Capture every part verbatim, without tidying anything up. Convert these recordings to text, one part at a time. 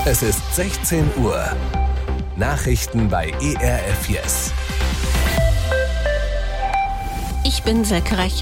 Es ist sechzehn Uhr. Nachrichten bei E R F Yes. Ich bin Silke Rech.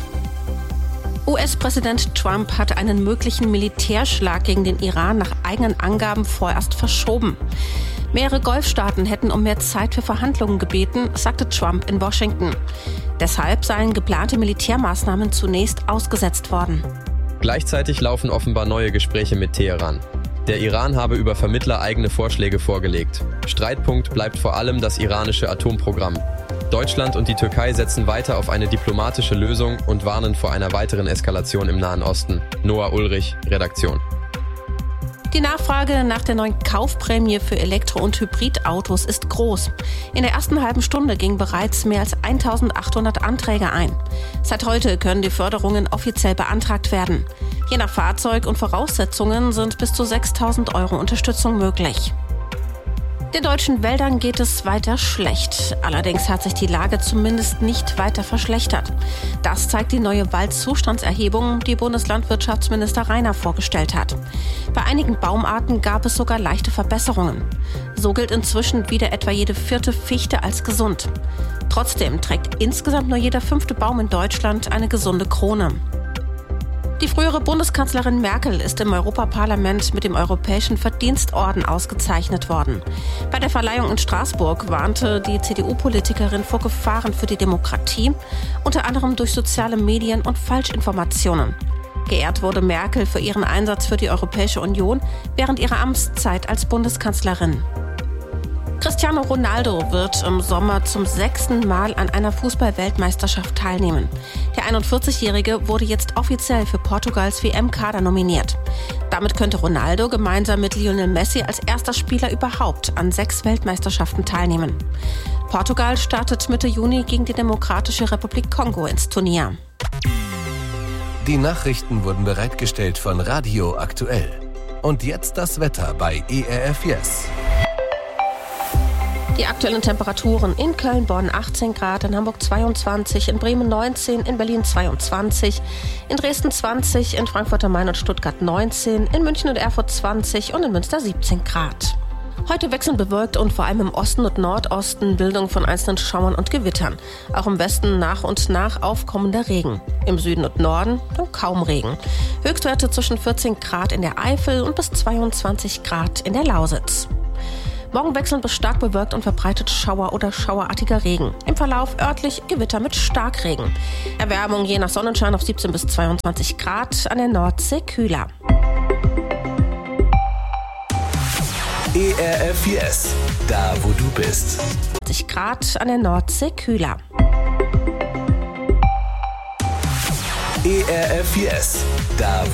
U S-Präsident Trump hat einen möglichen Militärschlag gegen den Iran nach eigenen Angaben vorerst verschoben. Mehrere Golfstaaten hätten um mehr Zeit für Verhandlungen gebeten, sagte Trump in Washington. Deshalb seien geplante Militärmaßnahmen zunächst ausgesetzt worden. Gleichzeitig laufen offenbar neue Gespräche mit Teheran. Der Iran habe über Vermittler eigene Vorschläge vorgelegt. Streitpunkt bleibt vor allem das iranische Atomprogramm. Deutschland und die Türkei setzen weiter auf eine diplomatische Lösung und warnen vor einer weiteren Eskalation im Nahen Osten. Noah Ulrich, Redaktion. Die Nachfrage nach der neuen Kaufprämie für Elektro- und Hybridautos ist groß. In der ersten halben Stunde gingen bereits mehr als eintausendachthundert Anträge ein. Seit heute können die Förderungen offiziell beantragt werden. Je nach Fahrzeug und Voraussetzungen sind bis zu sechstausend Euro Unterstützung möglich. Den deutschen Wäldern geht es weiter schlecht. Allerdings hat sich die Lage zumindest nicht weiter verschlechtert. Das zeigt die neue Waldzustandserhebung, die Bundeslandwirtschaftsminister Rainer vorgestellt hat. Bei einigen Baumarten gab es sogar leichte Verbesserungen. So gilt inzwischen wieder etwa jede vierte Fichte als gesund. Trotzdem trägt insgesamt nur jeder fünfte Baum in Deutschland eine gesunde Krone. Die frühere Bundeskanzlerin Merkel ist im Europaparlament mit dem Europäischen Verdienstorden ausgezeichnet worden. Bei der Verleihung in Straßburg warnte die C D U-Politikerin vor Gefahren für die Demokratie, unter anderem durch soziale Medien und Falschinformationen. Geehrt wurde Merkel für ihren Einsatz für die Europäische Union während ihrer Amtszeit als Bundeskanzlerin. Cristiano Ronaldo wird im Sommer zum sechsten Mal an einer Fußball-Weltmeisterschaft teilnehmen. Der einundvierzigjährige wurde jetzt offiziell für Portugals W M-Kader nominiert. Damit könnte Ronaldo gemeinsam mit Lionel Messi als erster Spieler überhaupt an sechs Weltmeisterschaften teilnehmen. Portugal startet Mitte Juni gegen die Demokratische Republik Kongo ins Turnier. Die Nachrichten wurden bereitgestellt von Radio Aktuell. Und jetzt das Wetter bei E R F Yes. Die aktuellen Temperaturen in Köln, Bonn achtzehn Grad, in Hamburg zweiundzwanzig, in Bremen neunzehn, in Berlin zweiundzwanzig, in Dresden zwanzig, in Frankfurt am Main und Stuttgart neunzehn, in München und Erfurt zwanzig und in Münster siebzehn Grad. Heute wechselnd bewölkt und vor allem im Osten und Nordosten Bildung von einzelnen Schauern und Gewittern. Auch im Westen nach und nach aufkommender Regen. Im Süden und Norden dann kaum Regen. Höchstwerte zwischen vierzehn Grad in der Eifel und bis zweiundzwanzig Grad in der Lausitz. Morgen wechselnd bis stark bewölkt und verbreitet Schauer oder schauerartiger Regen. Im Verlauf örtlich Gewitter mit Starkregen. Erwärmung je nach Sonnenschein auf siebzehn bis zweiundzwanzig Grad, an der Nordsee kühler. E R F Yes, da wo du bist. zwanzig Grad, an der Nordsee kühler. E R F Yes, da